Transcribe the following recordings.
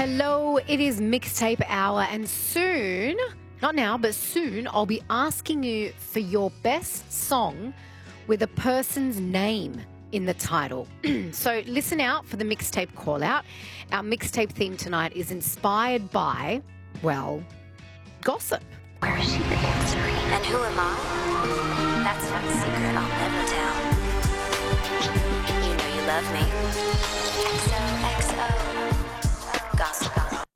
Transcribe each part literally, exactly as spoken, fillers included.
Hello, it is Mixtape Hour, and soon, not now, but soon, I'll be asking you for your best song with a person's name in the title. So listen out for the mixtape call out. Our mixtape theme tonight is inspired by, well, gossip. Where is she been? And who am I? That's not a secret I'll never tell. You know you love me. X O X O. Gossip.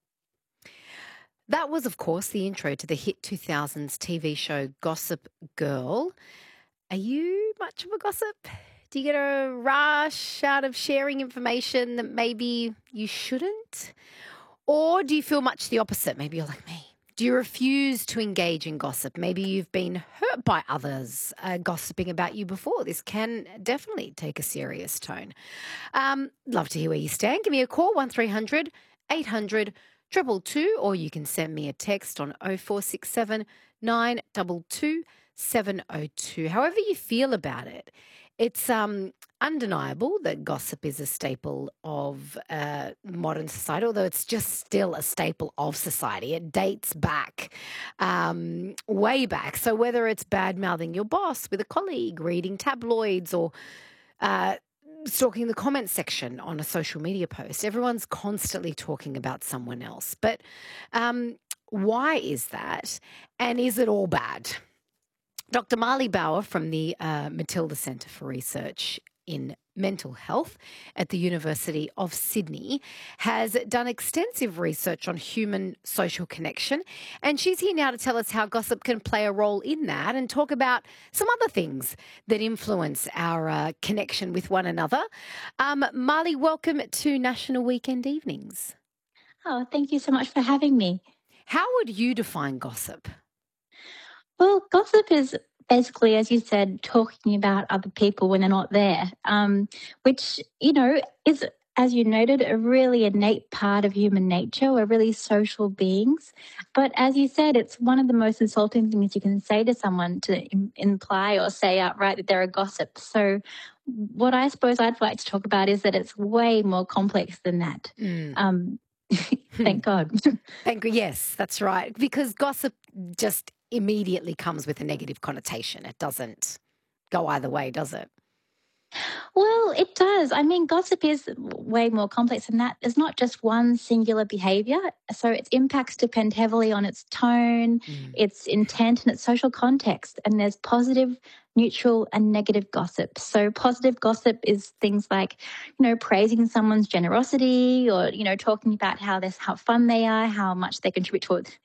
That was, of course, the intro to the hit two thousands T V show Gossip Girl. Are you much of a gossip? Do you get a rush out of sharing information that maybe you shouldn't? Or do you feel much the opposite? Maybe you're like me. Do you refuse to engage in gossip? Maybe you've been hurt by others uh, gossiping about you before. This can definitely take a serious tone. Um, love to hear where you stand. Give me a call, one three hundred eight hundred two two two, or you can send me a text on oh four six seven nine two two seven oh two. However you feel about it, it's um, undeniable that gossip is a staple of uh, modern society, although it's just still a staple of society. It dates back, um, way back. So whether it's bad-mouthing your boss with a colleague, reading tabloids, or uh, stalking the comment section on a social media post, everyone's constantly talking about someone else. But um, why is that? And is it all bad? Doctor Marley Bauer from the uh, Matilda Centre for Research in Mental Health at the University of Sydney has done extensive research on human social connection, and she's here now to tell us how gossip can play a role in that and talk about some other things that influence our uh, connection with one another. Um, Marley, welcome to National Weekend Evenings. Oh, thank you so much for having me. How would you define gossip? Well, gossip is basically, as you said, talking about other people when they're not there, um, which, you know, is, as you noted, a really innate part of human nature. We're really social beings. But as you said, it's one of the most insulting things you can say to someone, to im- imply or say outright that they're a gossip. So what I suppose I'd like to talk about is that it's way more complex than that. Mm. Um, thank God. Thank you. Yes, that's right. Because gossip just immediately comes with a negative connotation. It doesn't go either way, does it? Well, it does. I mean, gossip is way more complex than that. There's not just one singular behavior. So its impacts depend heavily on its tone, Mm. its intent, and its social context. And there's positive, neutral, and negative gossip. So positive gossip is things like, you know, praising someone's generosity, or, you know, talking about how this how fun they are, how much they contribute towards